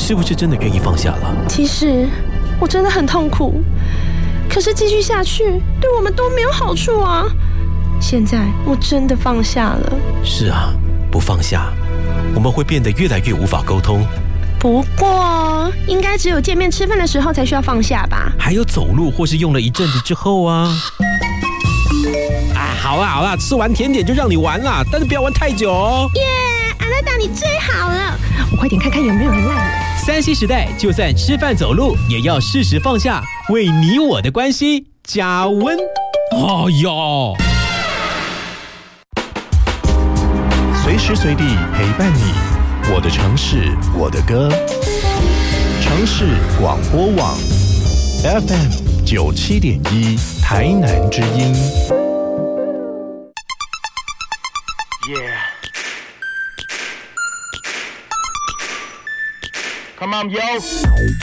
是不是真的愿意放下了？ 其实我真的很痛苦，可是继续下去对我们都没有好处啊。现在我真的放下了。 是啊，不放下，我们会变得越来越无法沟通。 不过应该只有见面吃饭的时候才需要放下吧？ 还有走路或是用了一阵子之后啊。好啦，吃完甜点就让你玩啦，但是不要玩太久哦。 耶，阿拉达你最好了，我快点看看有没有人赖我。 3C 时代，就算吃饭走路，也要适时放下，为你我的关系加温。哦哟， 随时随地陪伴你，我的城市，我的歌。城市广播网 FM 97.1台南之音。 Come on, yo.